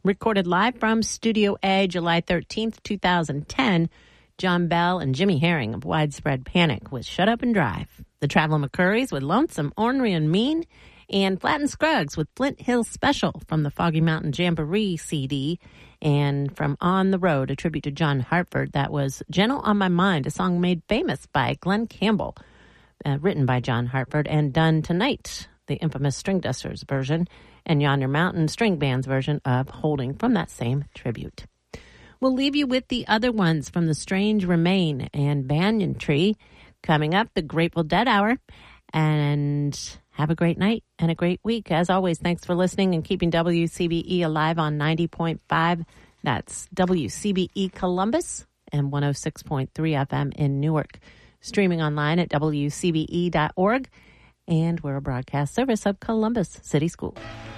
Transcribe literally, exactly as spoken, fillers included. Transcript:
Recorded live from Studio A, July thirteenth, twenty ten, John Bell and Jimmy Herring of Widespread Panic with Shut Up and Drive. The Traveling McCurries with Lonesome, Ornery, and Mean. And Flat and Scruggs with Flint Hill Special from the Foggy Mountain Jamboree C D. And from On the Road, a tribute to John Hartford, that was Gentle on My Mind, a song made famous by Glenn Campbell, uh, written by John Hartford, and done tonight, the infamous String Dusters version, and Yonder Mountain String Band's version of Holding from that same tribute. We'll leave you with the other ones from The Strange Remain and Banyan Tree. Coming up, the Grateful Dead Hour. And have a great night and a great week. As always, thanks for listening and keeping W C B E alive on ninety point five. That's W C B E Columbus and one oh six point three F M in Newark. Streaming online at W C B E dot org. And we're a broadcast service of Columbus City School.